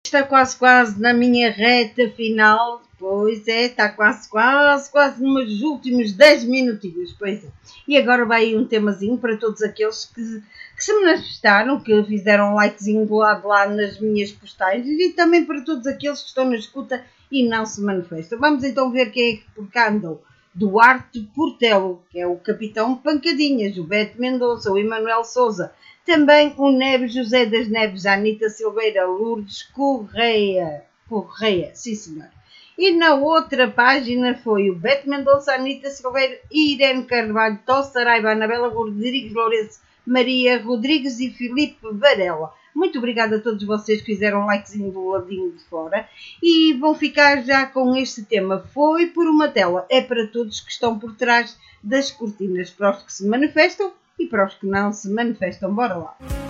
Está quase na minha reta final. Pois é, está quase nos últimos 10 minutinhos, pois é. E agora vai aí um temazinho para todos aqueles que se manifestaram, que fizeram um likezinho do lado lá nas minhas postagens e também para todos aqueles que estão na escuta e não se manifestam. Vamos então ver quem é que por cá andou. Duarte Portelo, que é o Capitão Pancadinhas, o Beto Mendonça, o Emanuel Souza, também o Neves José das Neves, a Anita Silveira, Lourdes Correia, sim senhor. E na outra página foi o Beto Mendonça, Anita Silveira, Irene Carvalho, Tó Saraiva, Anabela Rodrigues Lourenço, Maria Rodrigues e Filipe Varela. Muito obrigada a todos vocês que fizeram um likezinho do ladinho de fora e vão ficar já com este tema. Foi por uma tela. É para todos que estão por trás das cortinas, para os que se manifestam e para os que não se manifestam. Bora lá!